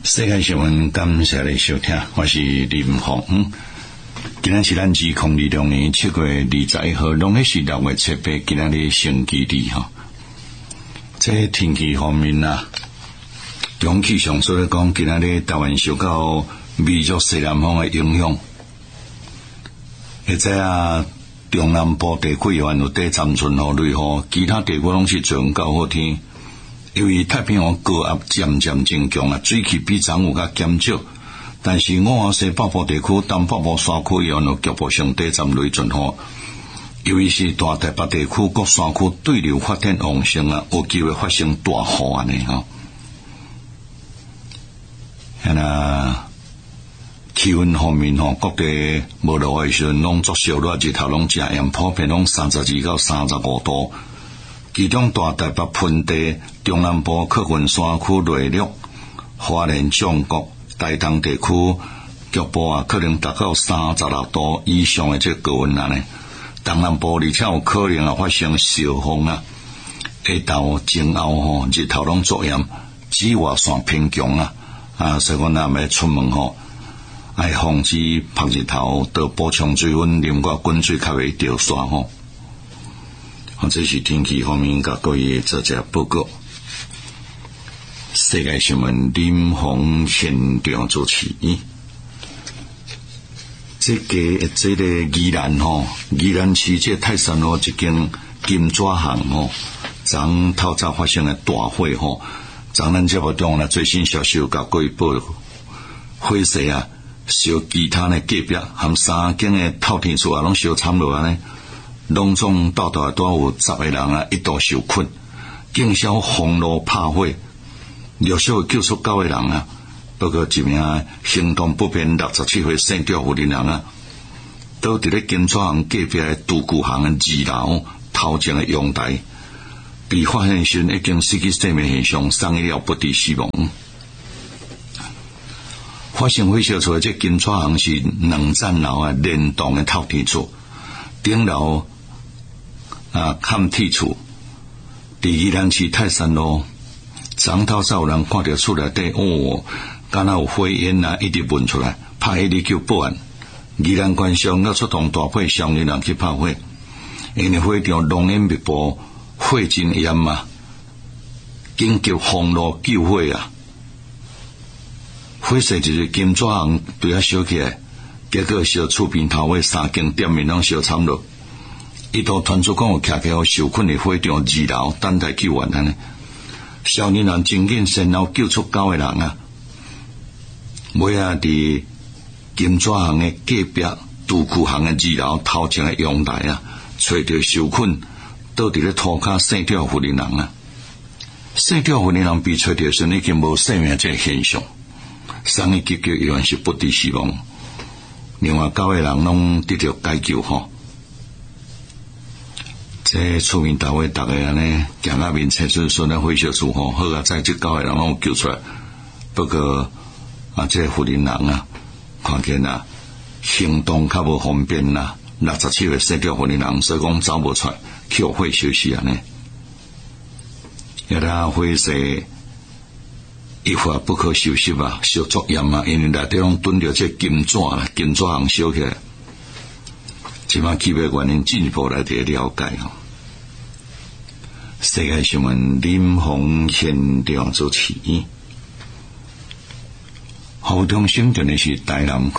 世界新闻，感谢你收听，我是林鸿。今天是咱2020年7月21号，农历是6月7日，今天的星期二哈。这天气方面啊，中气象所咧讲，今天的台湾受到微弱西南风的影响，或者啊中南部地区有地暂存雨雷雨，其他地区拢是全较好天。由于太平洋高压渐渐增强啊，水汽比昨有较减少，但是五号西北部地区、东北部山区有局部性地暂雷阵雨。由于是大台北地区各山区对流发展旺盛啊，有机会发生大雨安尼吼。气温方面吼，各地无落雨的时阵拢作烧热，日头拢正炎，普遍拢32到35度。其中大台北盆地、中南部客运山区内陆、花莲中国、台东地区局部啊，可能达到36度以上的这高温啊呢。东南部而且有可能啊发生小风啊，下到前后吼，日头拢作炎，紫外线偏强啊，所以讲咱要出门吼，爱防止晒日头，多补充水分，啉过滚水较袂掉沙吼。这是天气方面甲各位做这报告。世界新闻林鸿现场主持。这个宜兰吼，宜兰市这泰山路一间金纸行吼，昨透早发生的大火吼，昨咱节目中最新消息甲各位报，火势啊，烧其他的隔壁含3间的透天厝啊，拢烧惨落安尼。隆重到大多有10个人啊，一度受困，警消封路拍火，陆续救出9个人啊，包括一名行动不便67岁姓赵妇人啊，都伫咧金纸行隔壁的杜古行的2楼头前的阳台，被发现时已经失去生命现象，送医了不治死亡。发生火烧厝的这金纸行是2层楼啊，连栋的透天厝，顶楼看铁厝，伫宜兰市泰山路，昨透早有人看到厝内底敢若有火焰啊，一直闻出来，拍迄叫报案。宜兰县上要出动大批相关人去拍火，因为火场浓烟密布，火真严啊，紧急封路救火啊。火势就是金纸行对啊烧起来，结果烧厝边头尾3间店面拢烧惨落。一度传出讲有徛起受困的火场2楼等待救援安尼，消防员真紧先后救出9个人啊。尾啊，伫金纸行的隔壁杜库行的2楼头前的阳台啊，找到受困倒伫咧涂骹姓赵妇人啊。姓赵妇人被找到时已经无生命这个现象，送医急救依然是不治死亡。另外9个人拢得到解救吼。这厝面单位逐个安尼行到面测试顺咧火烧厝吼，好啊！在这9个人拢救出来，不过这妇人啊，看见啊行动较无方便啦，67岁姓赵妇人，所以讲走无出来，去火烧死安尼。要他火势一发不可收拾啊，烧作严啊，因为内底拢囤着这金纸啦，金纸行烧起来。即摆起码原因进一步来得了解吼。世界新闻林鸿现场主持。河中省定的是台南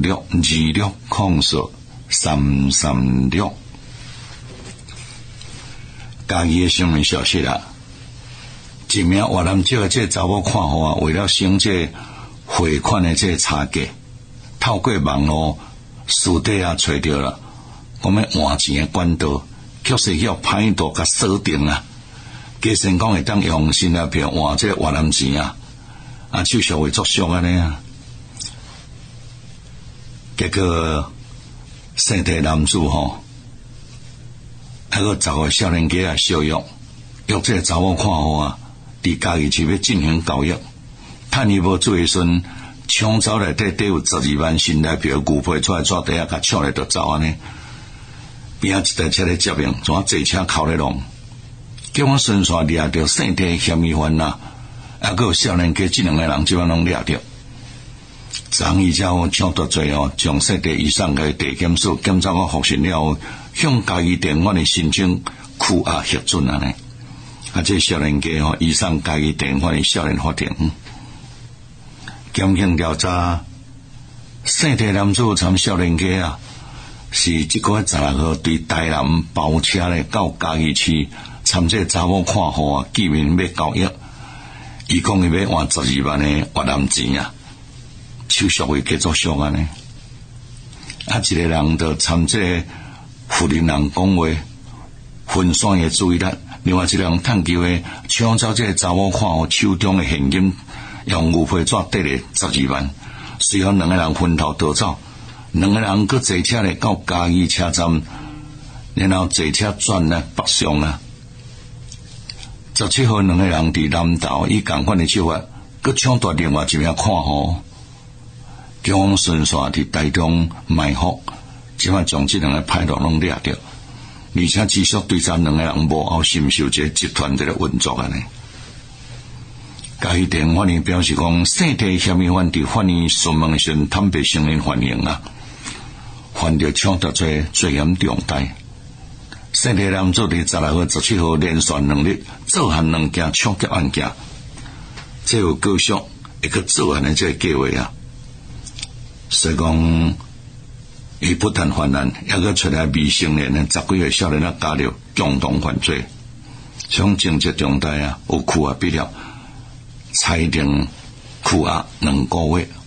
0626043336。家己的新闻消息啦，一名越南籍的这查某看护啊，为了省这汇款的这差价，透过网络私底啊找到了。我们换钱的管道，确实要歹度甲锁定啊。加先讲会当用新台币换这越南钱啊，手续会作俗安尼啊。结果姓地男子吼，还个10个少年家啊小约这查某看护啊，伫家己厝要进行交易，趁伊无注意时，抢走内底有12万新台币牛皮出来纸袋啊，甲抢来就走安尼。边一台车咧接应，怎坐车靠咧弄？叫我顺线掠着姓地嫌疑犯啦， 还有少年家这两个人即摆拢抓着。张伊才有抢夺罪将4地以上的地检署检察官复讯了后，向嘉义地院的申请拘押核准呢。这少年家以上嘉义地院的少年法庭，检警调查4地男子参少年家是这个月16号对台南包车咧到嘉义市参这查某看护见面要交易，伊讲伊要换12万的越南钱手续费继续续呢。一个人就参这富人人讲话，分散的注意力；另外一个人探究的抢走这查某看护手中的现金，用牛皮纸缀咧12万。随后两个人分头逃走，两个人搁坐车咧到嘉义车站，然后坐车转咧北上17号，两个人伫南投以同款的手法，搁抢夺另外一名看护。警方顺线伫台中埋伏，即摆将这两个歹徒拢抓着，而且持续对查两个人幕后深受这集团这个运作呢。嘉义地院法院表示讲，4地嫌疑犯伫法院询问时坦白承认犯行犯着抢夺罪罪嫌重大。4地男子伫16号、17号连续2日做下2件抢劫案件，这有继续会去做案的这个计划所以讲，伊不但犯案，还阁出来未成年的10几个少年加入共同犯罪，像情节重大有拘押必要，裁定拘押2个月。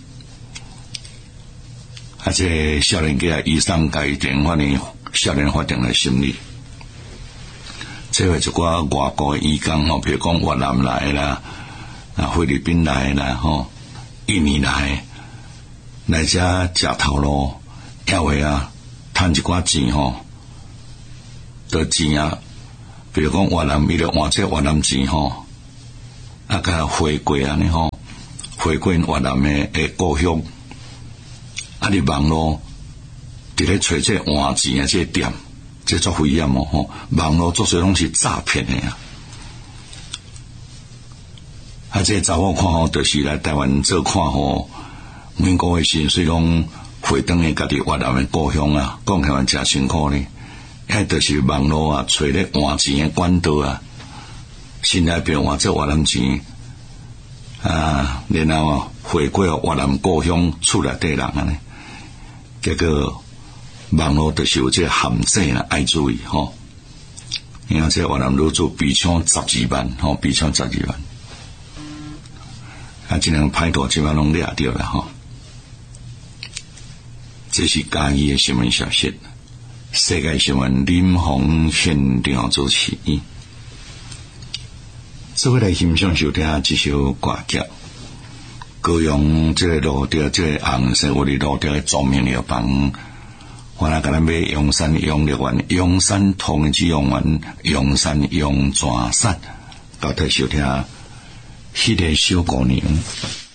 这少年家以上嘉义地院法院少年法庭来审理。这有一寡外国的移工比如讲越南来啦，菲律宾来啦，印尼来这吃头路，也会赚一寡钱得钱比如讲越南伊就换这越南钱甲回归回归越南的故乡。你网络伫咧找这换钱这店，这作危险网络做些拢是诈骗的这查某看护就是来台湾做看护，每个月薪水拢回转去家己越南的故乡讲起来真辛苦呢。就是网络找咧换钱的管道先来变换这越南钱然后回归越南故乡厝内底人呢。结果网络就是有这陷阱爱注意你看这越南女子被抢12万被抢12万这两歹徒即摆拢抓着了这是嘉义的新闻消息。世界新闻林鸿现场主持。这回来欣赏收听这首歌曲，高雄这个路钓这个红色我哋路钓的著名料房，我来甲咱买阳山养乐园、阳山同济养园、阳山阳泉山，到底收听迄个小姑娘。